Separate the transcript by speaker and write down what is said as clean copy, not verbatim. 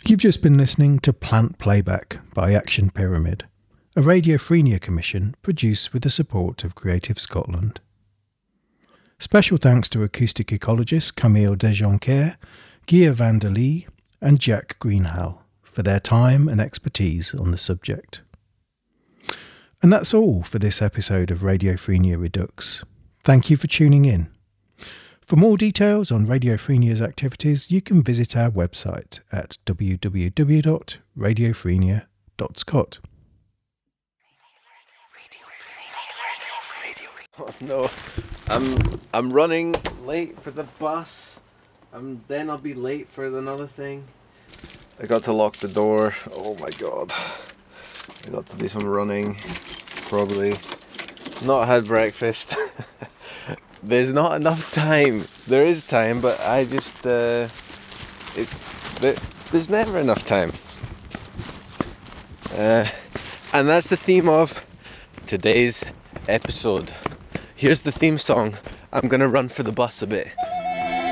Speaker 1: You've just been listening to Plant Playback by Action Pyramid, a Radiophrenia commission produced with the support of Creative Scotland. Special thanks to acoustic ecologist Camille Desjonquière, Guy van der Lee and Jack Greenhalgh for their time and expertise on the subject. And that's all for this episode of Radiophrenia Redux. Thank you for tuning in. For more details on Radiophrenia's activities, you can visit our website at www.radiophrenia.scot.
Speaker 2: Oh no, I'm running late for the bus. Then I'll be late for another thing. I got to lock the door. Oh my god. I got to do some running. Probably not had breakfast. There's not enough time. There is time, but I just there's never enough time. And that's the theme of today's episode. Here's the theme song. I'm gonna run for the bus a bit.